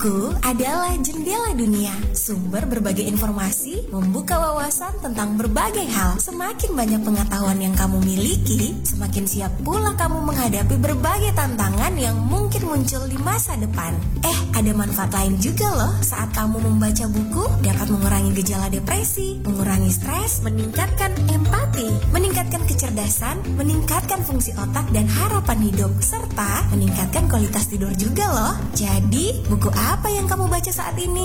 Buku adalah jendela dunia, sumber berbagai informasi, membuka wawasan tentang berbagai hal. Semakin banyak pengetahuan yang kamu miliki, semakin siap pula kamu menghadapi berbagai tantangan yang mungkin muncul di masa depan. Ada manfaat lain juga loh saat kamu membaca buku, dapat mengurangi gejala depresi, mengurangi stres, meningkatkan empati, meningkatkan kecerdasan, meningkatkan fungsi otak dan harapan hidup, serta meningkatkan kualitas tidur juga loh. Jadi, buku apa yang kamu baca saat ini?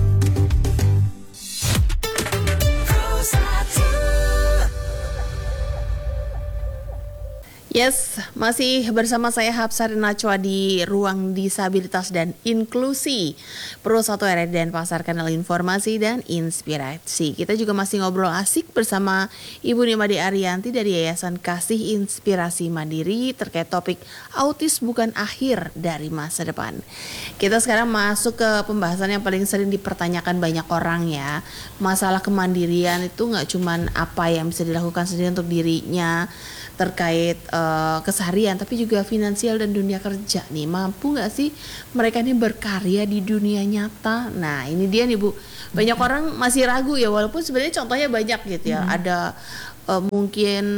Yes, masih bersama saya Hapsari Nachwa di Ruang Disabilitas dan Inklusi Pro 1 RRI Denpasar, kanal informasi dan inspirasi. Kita juga masih ngobrol asik bersama Ibu Nimade Arianti dari Yayasan Kasih Inspirasi Mandiri terkait topik autis bukan akhir dari masa depan. Kita sekarang masuk ke pembahasan yang paling sering dipertanyakan banyak orang ya. Masalah kemandirian itu nggak cuman apa yang bisa dilakukan sendiri untuk dirinya terkait keseharian, tapi juga finansial dan dunia kerja nih. Mampu nggak sih mereka ini berkarya di dunia nyata? Nah ini dia nih Bu, banyak orang masih ragu ya, walaupun sebenarnya contohnya banyak gitu ya. Ada mungkin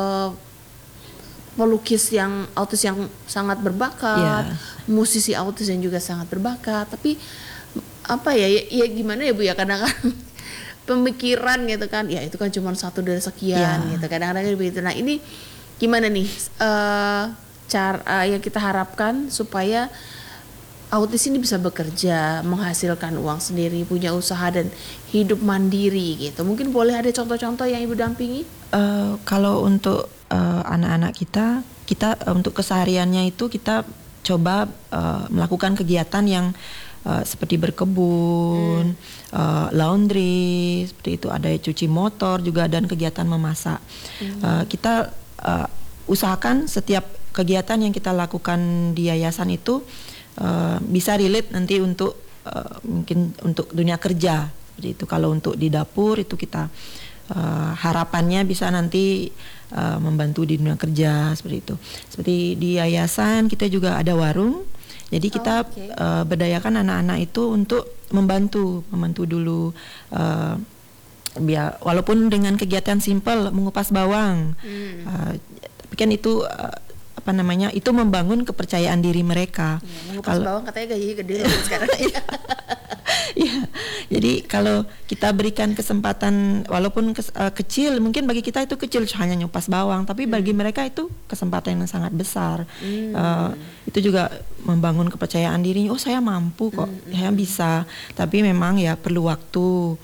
pelukis yang autis yang sangat berbakat, musisi autis yang juga sangat berbakat, tapi apa ya gimana ya Bu ya, kadang-kadang pemikiran gitu kan, ya itu kan cuma satu dari sekian gitu, kadang-kadang begitu. Nah ini gimana nih cara yang kita harapkan supaya autis ini bisa bekerja, menghasilkan uang sendiri, punya usaha dan hidup mandiri gitu. Mungkin boleh ada contoh-contoh yang Ibu dampingi? Kalau untuk anak-anak kita untuk kesehariannya itu kita coba melakukan kegiatan yang seperti berkebun, laundry, seperti itu, ada cuci motor juga, dan kegiatan memasak. Kita usahakan setiap kegiatan yang kita lakukan di yayasan itu bisa relate nanti untuk mungkin untuk dunia kerja, seperti itu. Kalau untuk di dapur itu kita harapannya bisa nanti membantu di dunia kerja, seperti itu. Seperti di yayasan kita juga ada warung. Jadi kita berdayakan anak-anak itu untuk membantu dulu, walaupun dengan kegiatan simpel mengupas bawang, tapi kan itu itu membangun kepercayaan diri mereka. Mengupas bawang katanya gajinya gede loh sekarang. Ya, jadi kalau kita berikan kesempatan walaupun kecil, mungkin bagi kita itu kecil hanya nyupas bawang, tapi bagi mereka itu kesempatan yang sangat besar. Itu juga membangun kepercayaan diri. Oh, saya mampu kok, saya bisa. Tapi memang ya perlu waktu,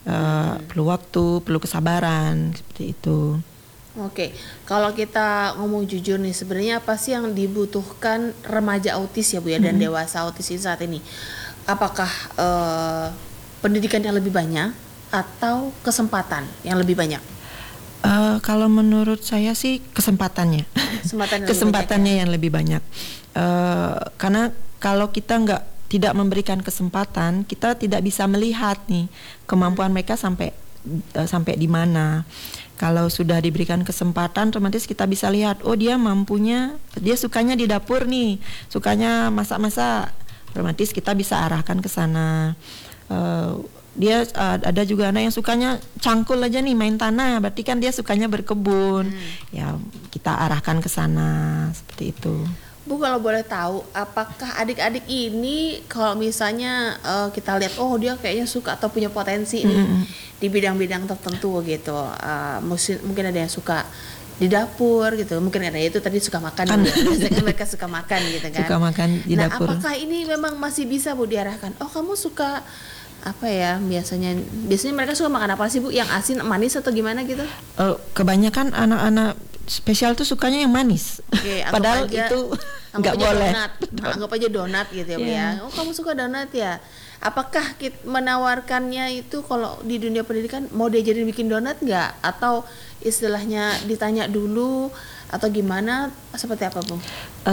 perlu kesabaran, seperti itu. Oke, kalau kita ngomong jujur nih, sebenarnya apa sih yang dibutuhkan remaja autis ya Bu ya, dan dewasa autis ini saat ini? Apakah pendidikan yang lebih banyak atau kesempatan yang lebih banyak? Kalau menurut saya sih kesempatannya yang lebih banyak. Karena kalau kita tidak memberikan kesempatan, kita tidak bisa melihat nih kemampuan mereka sampai di mana. Kalau sudah diberikan kesempatan, otomatis kita bisa lihat, oh dia sukanya di dapur nih, sukanya masak-masak, otomatis kita bisa arahkan ke sana. Dia ada juga anak yang sukanya cangkul aja nih, main tanah, berarti kan dia sukanya berkebun. Ya kita arahkan ke sana, seperti itu. Bu, kalau boleh tahu, apakah adik-adik ini kalau misalnya kita lihat, oh dia kayaknya suka atau punya potensi nih di bidang-bidang tertentu gitu, mungkin ada yang suka di dapur gitu, mungkin ada itu tadi suka makan, mereka suka makan gitu kan. Suka makan di dapur. Nah, apakah ini memang masih bisa Bu diarahkan? Oh kamu suka apa ya, biasanya mereka suka makan apa sih Bu? Yang asin, manis atau gimana gitu? Kebanyakan anak-anak spesial tuh sukanya yang manis. Padahal itu nggak boleh. Anggap aja donat gitu ya Bu ya. Oh kamu suka donat ya? Apakah kita menawarkannya itu kalau di dunia pendidikan mau diajarin bikin donat nggak? Atau istilahnya ditanya dulu atau gimana, seperti apa Bu?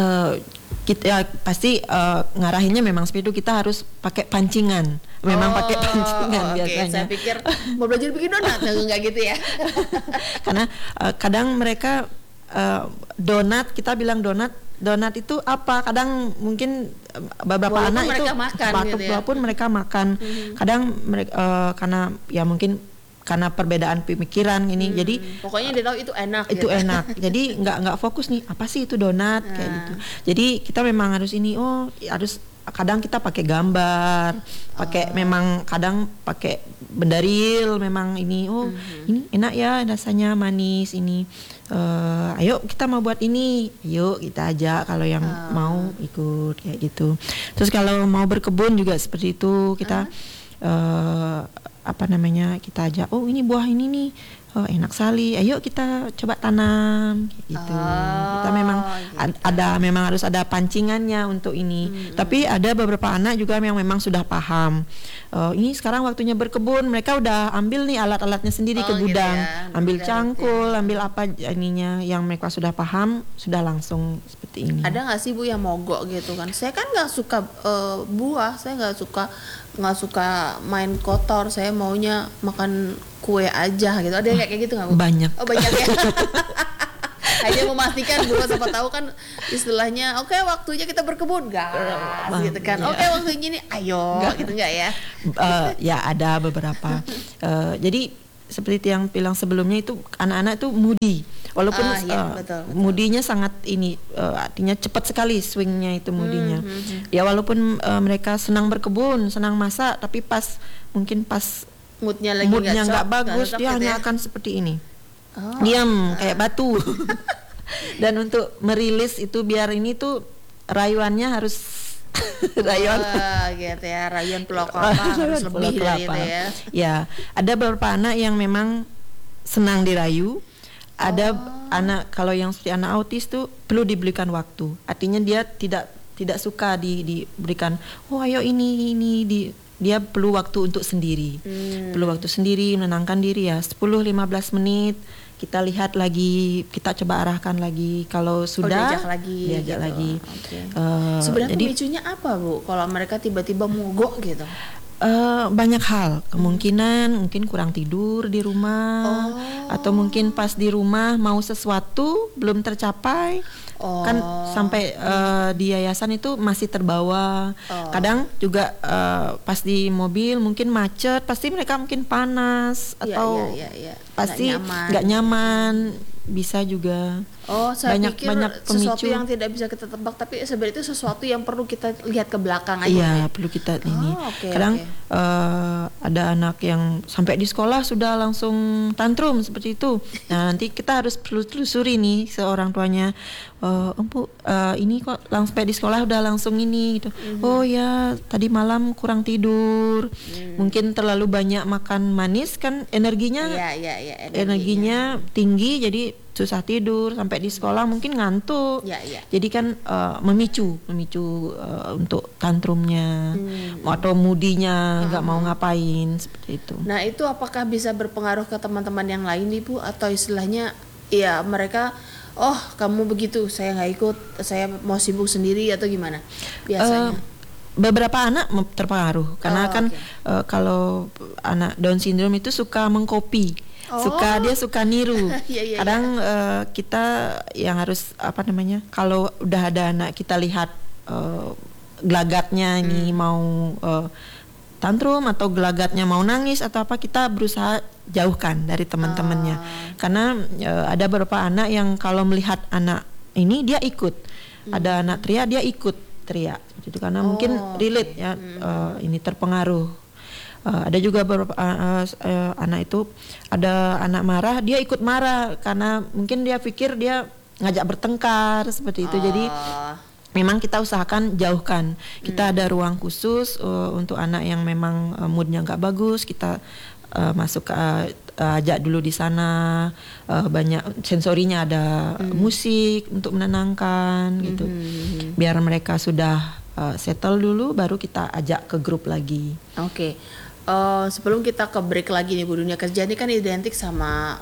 Kita pasti ngarahinnya memang seperti itu, kita harus pakai pancingan. Memang pakai pancingan biasanya. Saya pikir mau belajar bikin donat, enggak gitu ya. Karena kadang mereka donat, kita bilang donat donat itu apa? Kadang mungkin beberapa Walaupun anak itu mereka makan gitu ya. walaupun mereka makan, kadang mereka karena ya mungkin karena perbedaan pemikiran ini, jadi Pokoknya dia tahu itu enak. itu gitu. enak. Jadi nggak fokus nih apa sih itu donat kayak gitu. Jadi kita memang harus ini, harus kadang kita pakai gambar, pakai memang kadang pakai benda real, memang ini ini enak ya rasanya manis ini. Ayo kita mau buat ini, yuk kita ajak kalau yang mau ikut kayak gitu. Terus kalau mau berkebun juga seperti itu, kita kita ajak, ini buah ini nih enak sekali, ayo kita coba tanam kayak gitu. Kita memang memang harus ada pancingannya untuk ini. Tapi ada beberapa anak juga yang memang sudah paham. Ini sekarang waktunya berkebun, mereka udah ambil nih alat-alatnya sendiri ke gudang, gitu ya. ambil cangkul, ambil apa ininya yang mereka sudah paham, sudah langsung seperti ini. Ada nggak sih Bu yang mogok gitu kan? Saya kan nggak suka buah, saya nggak suka main kotor, saya maunya makan kue aja gitu. Ada yang kayak gitu nggak Bu? Banyak. Oh banyak ya. Hanya memastikan Bu, siapa tahu kan istilahnya, oke, waktunya kita berkebun, gas gitu kan. Oke, waktunya ini ayo gitu nggak ya? Ya ada beberapa. Jadi seperti yang bilang sebelumnya itu anak-anak itu moody. Walaupun betul. moodinya sangat ini artinya cepat sekali swingnya itu moodinya. Ya walaupun mereka senang berkebun, senang masak, tapi mungkin pas Moodnya lagi nggak bagus, dia hanya akan seperti ini. Diam kayak batu. Dan untuk merilis itu biar ini tuh rayuannya harus gitu ya, rayuan pulau kelapa harus lebih dari itu ya. Ya, ada beberapa anak yang memang senang dirayu. Ada anak, kalau yang seperti anak autis tuh perlu diberikan waktu. Artinya dia tidak suka diberikan, ayo ini dia perlu waktu untuk sendiri. Perlu waktu sendiri, menenangkan diri ya. 10-15 menit kita lihat lagi, kita coba arahkan lagi. Kalau sudah diajak lagi. Okay. Sebenarnya pemicunya apa Bu? Kalau mereka tiba-tiba mogok gitu? Banyak hal, kemungkinan mungkin kurang tidur di rumah, atau mungkin pas di rumah mau sesuatu belum tercapai. Kan sampai di yayasan itu masih terbawa. Kadang juga pas di mobil mungkin macet, pasti mereka mungkin panas atau pasti nggak nyaman. Bisa juga. Saya pikir banyak sesuatu pemicu yang tidak bisa kita tebak, tapi sebenarnya itu sesuatu yang perlu kita lihat ke belakang aja. Iya, perlu kita ini. Kadang ada anak yang sampai di sekolah sudah langsung tantrum seperti itu. Nah, nanti kita harus telusuri nih seorang tuanya. Bu, ini kok langsung sampai di sekolah udah langsung ini gitu. Oh ya, tadi malam kurang tidur. Mungkin terlalu banyak makan manis kan energinya. Energinya tinggi, jadi susah tidur, sampai di sekolah mungkin ngantuk. Jadi kan memicu untuk tantrumnya atau moodinya nggak mau ngapain seperti itu. Nah, itu apakah bisa berpengaruh ke teman-teman yang lain nih Bu, atau istilahnya ya mereka kamu begitu, saya nggak ikut, saya mau sibuk sendiri, atau gimana biasanya? Beberapa anak terpengaruh karena kalau anak Down syndrome itu suka mengcopy. Dia suka niru. Kadang kita yang harus kalau udah ada anak kita lihat gelagatnya ini mau tantrum atau gelagatnya mau nangis atau apa, kita berusaha jauhkan dari teman-temannya. Karena ada beberapa anak yang kalau melihat anak ini dia ikut. Ada anak teriak, dia ikut teriak. Itu karena mungkin relate ya, ini terpengaruh. Ada juga beberapa anak itu, ada anak marah, dia ikut marah karena mungkin dia pikir dia ngajak bertengkar seperti itu. Jadi memang kita usahakan jauhkan. Kita ada ruang khusus untuk anak yang memang moodnya nggak bagus. Kita masuk ajak dulu di sana. Banyak sensorinya, ada musik untuk menenangkan gitu. Biar mereka sudah settle dulu, baru kita ajak ke grup lagi. Oke. Sebelum kita ke break lagi nih Bu, dunia kerja ini kan identik sama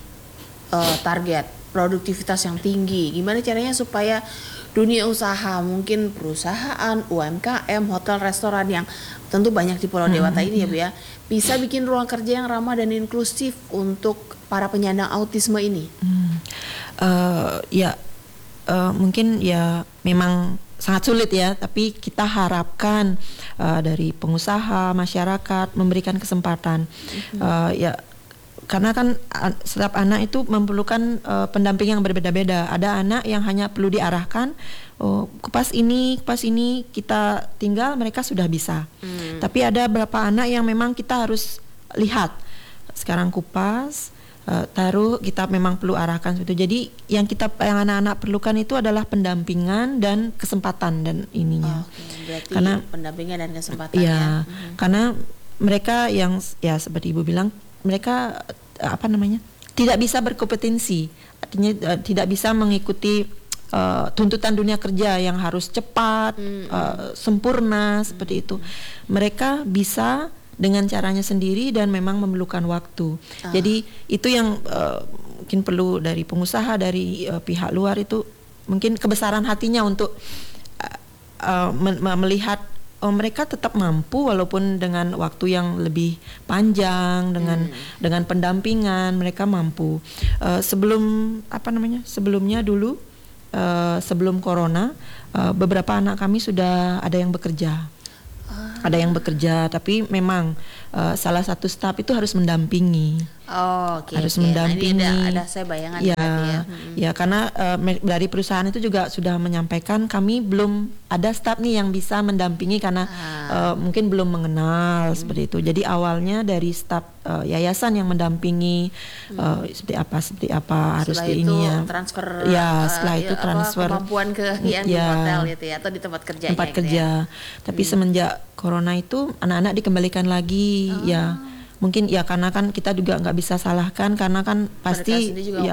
target produktivitas yang tinggi. Gimana caranya supaya dunia usaha, mungkin perusahaan, UMKM, hotel, restoran yang tentu banyak di Pulau Dewata ini ya Bu ya, bisa bikin ruang kerja yang ramah dan inklusif untuk para penyandang autisme ini? mungkin ya memang sangat sulit ya, tapi kita harapkan dari pengusaha, masyarakat memberikan kesempatan. Ya, karena kan setiap anak itu memerlukan pendamping yang berbeda-beda. Ada anak yang hanya perlu diarahkan, kupas ini kita tinggal, mereka sudah bisa. Tapi ada beberapa anak yang memang kita harus lihat. Sekarang kupas, taruh, kita memang perlu arahkan itu. Jadi yang anak-anak perlukan itu adalah pendampingan dan kesempatan dan ininya. Berarti karena pendampingan dan kesempatan ya. Karena mereka yang ya seperti Ibu bilang, mereka tidak bisa berkompetensi, artinya tidak bisa mengikuti tuntutan dunia kerja yang harus cepat, sempurna seperti itu. Mereka bisa dengan caranya sendiri dan memang memerlukan waktu. Jadi itu yang mungkin perlu dari pengusaha, dari pihak luar itu mungkin kebesaran hatinya untuk melihat mereka tetap mampu walaupun dengan waktu yang lebih panjang, dengan pendampingan mereka mampu. Sebelumnya dulu sebelum corona beberapa anak kami sudah ada yang bekerja. Ada yang bekerja, tapi memang salah satu staf itu harus mendampingi. Harus mendampingi. Nah, ini ada saya bayangan ya. Ya. Ya, karena dari perusahaan itu juga sudah menyampaikan kami belum ada staf nih yang bisa mendampingi karena mungkin belum mengenal seperti itu. Jadi awalnya dari staf yayasan yang mendampingi seperti apa harus di ininya. Transfer. Ya, setelah itu transfer kemampuan ke di hotel gitu ya, atau di tempat kerjanya. Tempat gitu kerja. Ya. Tapi semenjak corona itu anak-anak dikembalikan lagi ya. Mungkin ya karena kan kita juga nggak bisa salahkan karena kan pasti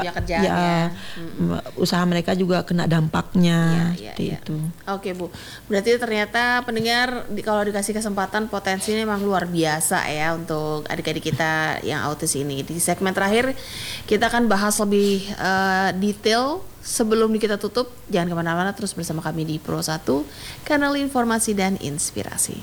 usaha mereka juga kena dampaknya itu. Oke Bu, berarti ternyata pendengar kalau dikasih kesempatan potensinya memang luar biasa ya untuk adik-adik kita yang autis ini. Di segmen terakhir kita akan bahas lebih detail. Sebelum kita tutup, jangan kemana-mana, terus bersama kami di Pro 1, kanal informasi dan inspirasi.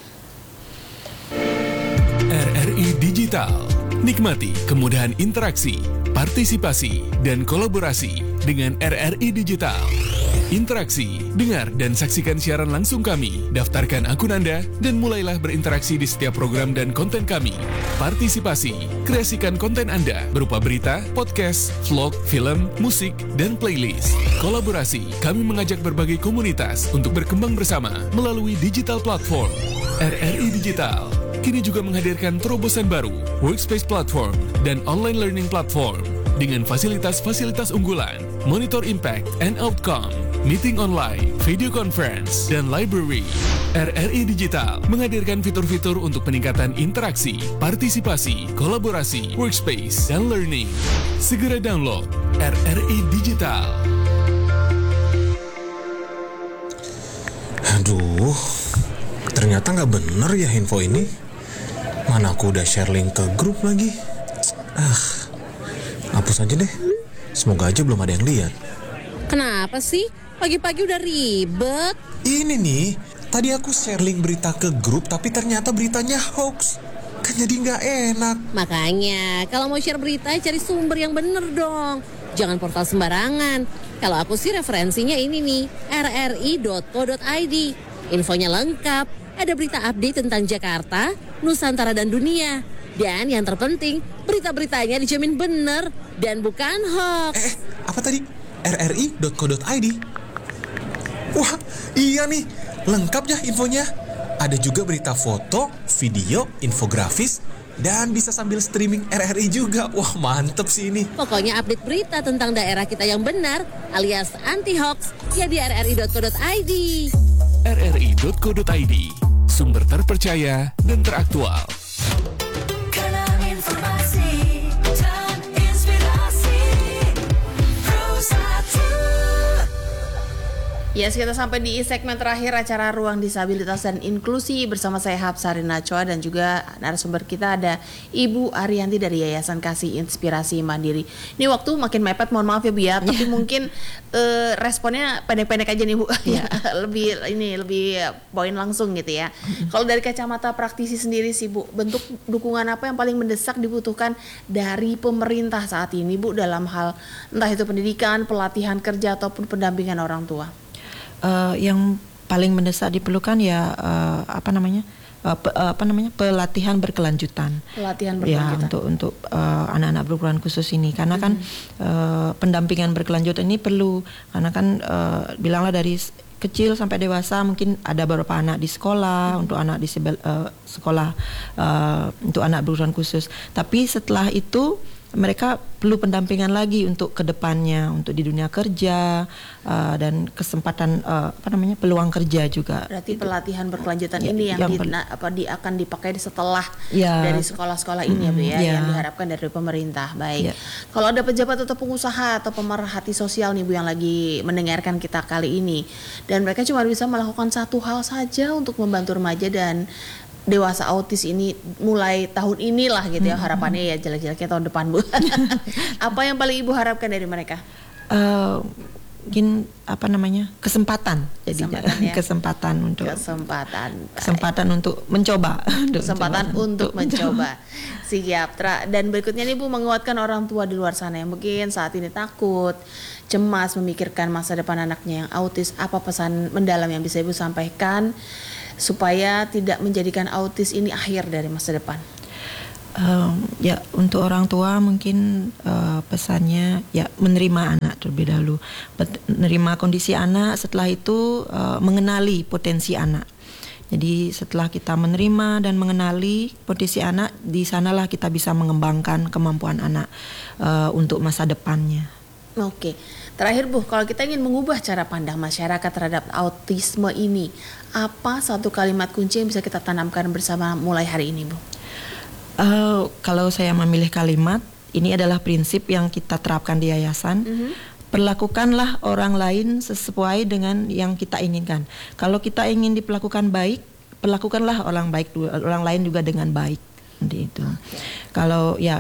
RRI Digital. Nikmati kemudahan interaksi, partisipasi, dan kolaborasi dengan RRI Digital. Interaksi, dengar dan saksikan siaran langsung kami, daftarkan akun Anda, dan mulailah berinteraksi di setiap program dan konten kami. Partisipasi, kreasikan konten Anda berupa berita, podcast, vlog, film, musik, dan playlist. Kolaborasi, kami mengajak berbagai komunitas untuk berkembang bersama melalui digital platform. RRI Digital kini juga menghadirkan terobosan baru, workspace platform, dan online learning platform dengan fasilitas-fasilitas unggulan, monitor impact and outcome, meeting online, video conference, dan library. RRI Digital menghadirkan fitur-fitur untuk peningkatan interaksi, partisipasi, kolaborasi, workspace, dan learning. Segera download RRI Digital. Aduh, ternyata nggak bener ya info ini. Mana aku udah share link ke grup lagi. Hapus aja deh. Semoga aja belum ada yang lihat. Kenapa sih? Pagi-pagi udah ribet. Ini nih, tadi aku share link berita ke grup tapi ternyata beritanya hoax. Kan jadi nggak enak. Makanya, kalau mau share berita cari sumber yang bener dong. Jangan portal sembarangan. Kalau aku sih referensinya ini nih, rri.co.id. Infonya lengkap, ada berita update tentang Jakarta, Nusantara dan dunia. Dan yang terpenting, berita-beritanya dijamin bener dan bukan hoax. Apa tadi? rri.co.id. Wah, iya nih, lengkap ya infonya. Ada juga berita foto, video, infografis, dan bisa sambil streaming RRI juga. Wah, mantep sih ini. Pokoknya update berita tentang daerah kita yang benar alias anti-hoax ya di rri.co.id. rri.co.id, sumber terpercaya dan teraktual. Kanal informasi dan inspirasi Pro 1. Yes, kita sampai di segmen terakhir acara Ruang Disabilitas dan Inklusi bersama saya Hapsari Nachwa dan juga narasumber kita ada Ibu Arianti dari Yayasan Kasih Inspirasi Mandiri. Ini waktu makin mepet, mohon maaf ya Bu ya, tapi mungkin responnya pendek-pendek aja nih Bu. lebih poin langsung gitu ya. Kalau dari kacamata praktisi sendiri sih Bu, bentuk dukungan apa yang paling mendesak dibutuhkan dari pemerintah saat ini Bu dalam hal entah itu pendidikan, pelatihan kerja ataupun pendampingan orang tua? Yang paling mendesak diperlukan ya pelatihan berkelanjutan. Pelatihan Ya, berkelanjutan. untuk anak-anak berkebutuhan khusus ini, karena kan pendampingan berkelanjutan ini perlu, karena kan bilanglah dari kecil sampai dewasa mungkin ada beberapa anak di sekolah untuk anak sekolah untuk anak berkebutuhan khusus, tapi setelah itu mereka perlu pendampingan lagi untuk kedepannya, untuk di dunia kerja dan kesempatan peluang kerja juga. Berarti pelatihan berkelanjutan ini yang akan dipakai setelah Ya. dari sekolah-sekolah ini ya Bu ya, Ya. yang diharapkan dari pemerintah. Baik. Ya. Kalau ada pejabat atau pengusaha atau pemerhati sosial nih Bu yang lagi mendengarkan kita kali ini, dan mereka cuma bisa melakukan satu hal saja untuk membantu remaja dan dewasa autis ini mulai tahun inilah gitu ya, harapannya ya jelek-jeleknya tahun depan Bu. Apa yang paling Ibu harapkan dari mereka? Mungkin kesempatan, jadinya Kesempatan ya? kesempatan untuk mencoba. Kesempatan untuk mencoba. Siap. Dan berikutnya nih Bu, menguatkan orang tua di luar sana yang mungkin saat ini takut, cemas memikirkan masa depan anaknya yang autis. Apa pesan mendalam yang bisa Ibu sampaikan supaya tidak menjadikan autis ini akhir dari masa depan? Ya, untuk orang tua mungkin pesannya ya menerima anak terlebih dahulu, menerima kondisi anak, setelah itu mengenali potensi anak. Jadi setelah kita menerima dan mengenali potensi anak, di sanalah kita bisa mengembangkan kemampuan anak untuk masa depannya. Oke, terakhir Bu, kalau kita ingin mengubah cara pandang masyarakat terhadap autisme ini, apa satu kalimat kunci yang bisa kita tanamkan bersama mulai hari ini Bu? Kalau saya memilih kalimat, ini adalah prinsip yang kita terapkan di yayasan. Perlakukanlah orang lain sesuai dengan yang kita inginkan. Kalau kita ingin diperlakukan baik, perlakukanlah orang lain juga dengan baik. Seperti itu. Kalau ya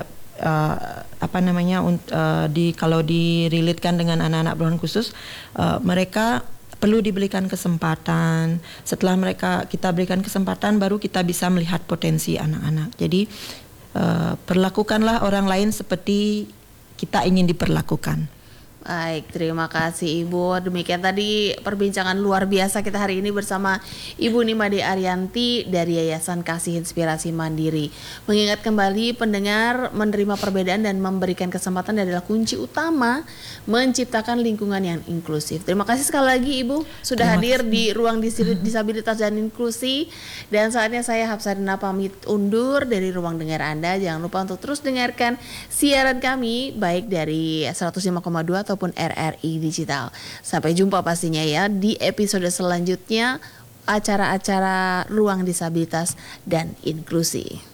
kalau dirilitkan dengan anak-anak berkebutuhan khusus, mereka perlu diberikan kesempatan. Setelah kita berikan kesempatan, baru kita bisa melihat potensi anak-anak. Jadi perlakukanlah orang lain seperti kita ingin diperlakukan. Baik, terima kasih Ibu. Demikian tadi perbincangan luar biasa kita hari ini bersama Ibu Nimade Arianti dari Yayasan Kasih Inspirasi Mandiri. Mengingat kembali pendengar, menerima perbedaan dan memberikan kesempatan adalah kunci utama menciptakan lingkungan yang inklusif. Terima kasih sekali lagi Ibu sudah hadir di Ruang Disabilitas dan Inklusi. Dan saatnya saya Hapsarina pamit undur dari ruang dengar Anda. Jangan lupa untuk terus dengarkan siaran kami baik dari 105,2 ataupun RRI Digital. Sampai jumpa pastinya ya di episode selanjutnya acara-acara Ruang Disabilitas dan Inklusi.